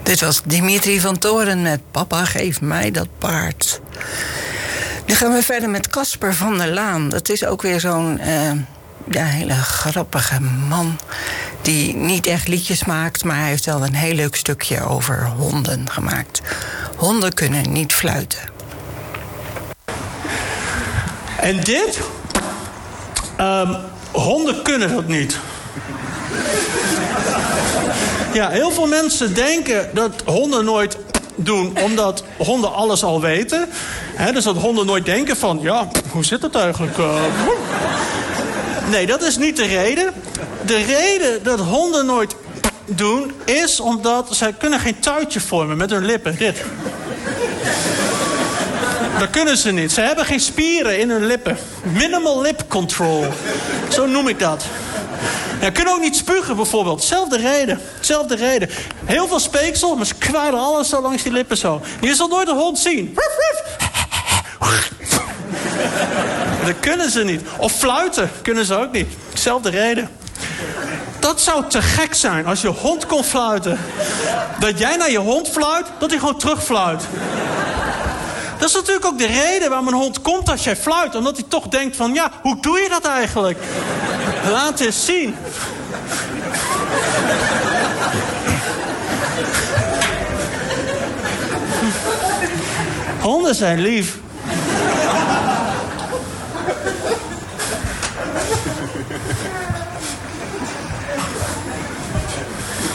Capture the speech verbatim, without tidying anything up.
Dit was Dimitri van Toren met Papa, geef mij dat paard. Nu gaan we verder met Casper van der Laan. Dat is ook weer zo'n uh, ja, hele grappige man die niet echt liedjes maakt, maar hij heeft wel een heel leuk stukje over honden gemaakt. Honden kunnen niet fluiten. En dit? Um, honden kunnen dat niet. Ja, heel veel mensen denken dat honden nooit doen omdat honden alles al weten. He, dus dat honden nooit denken van, ja, hoe zit het eigenlijk? Uh, nee, dat is niet de reden. De reden dat honden nooit doen is omdat zij kunnen geen tuitje vormen met hun lippen. Dit. Dat kunnen ze niet. Ze hebben geen spieren in hun lippen. Minimal lip control. Zo noem ik dat. Ja, kunnen ook niet spugen bijvoorbeeld. Zelfde reden. Zelfde reden. Heel veel speeksel, maar ze kwijlen alles zo langs die lippen zo. Je zal nooit een hond zien. Dat kunnen ze niet. Of fluiten kunnen ze ook niet. Zelfde reden. Dat zou te gek zijn als je hond kon fluiten. Dat jij naar je hond fluit, dat hij gewoon terugfluit. Dat is natuurlijk ook de reden waarom een hond komt als jij fluit. Omdat hij toch denkt van, ja, hoe doe je dat eigenlijk? Laat eens zien. Honden zijn lief.